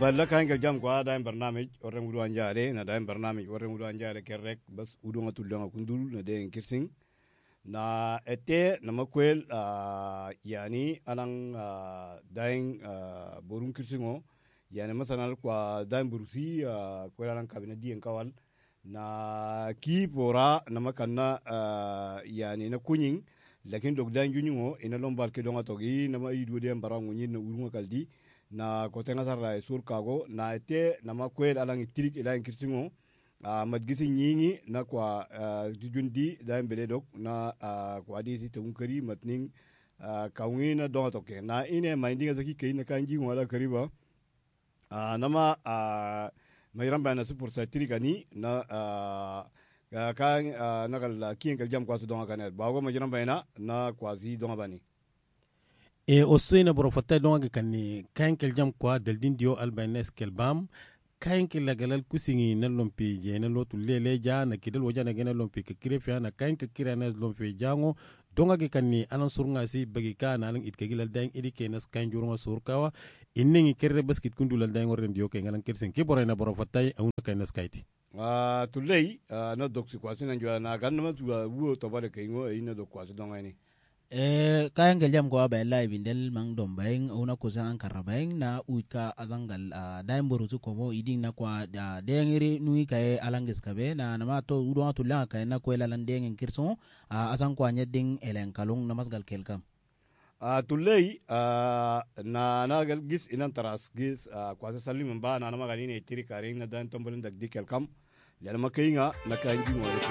balla kan ga jam kwa da barnamij orren gudu anjare na da barnamij orren gudu anjare kerrek bas udu ngatullanga kundul na de kirsing na ete na makwel yani alang daing borun kirsingo yani masanal kwa daing burusi kwel alang kabina dien kawal na ki pora na makanna yani na kunying lakin dog daing junyingo ina lombal ke donga togi na ma idu de barangu nyin na urunga kaldi na kotenga sarra sur kago na ete na makwel alang tirik ila kirsingo madgisi nyingi na kwa jujundi da mbele dok na kwa disi tunkari matning kaungi na donga toke na ine mindinga zaki kai na kanji wala kariba nama mayran na support sa tirikani na kan na kal kien kal jam kwa su donga kanel bago mayran bana na kwa si donga bani osina boro fatta donga kanni kan kal jam kwa daldin dio albanes kelbam kayan ki lagalal kusingi na lompi je na lotu lele ja na kidal waja na gena lompi ka kirefya na kayan ka kira na lompi jango donga ke kanni alan surunga si bagi ka na alan itka gilal dang idi ke nas kayan jurunga surkawa inni kerre baskit kundulal dang oren dio ke ngalan kirsen ki boray na boro fatay awuna kay nas kayti tulay na doksi kwasi na jwa na ganna tu wo to bale kaygo ina do kwasi donga ni kayan galjam ko ba live indel mang dombaing una ko sang karabaing na uika adangal daim borutu ko bo iding na kwa dengiri nui kay alangis kabe na nama to udo to la kay na ko lalan deng kirso asang kwa nyeding elen kalung namas gal kelkam tulay na gal gis inan taras gis kwasi salim ba na nama galini tiri karing na dan tombolin dag dikel kam yana makayinga na kanji mo